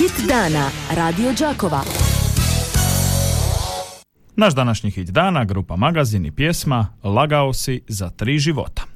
Hit dana Radio Đakova. Naš današnji hit dana, grupa Magazin i pjesma Lagao si za 3 života.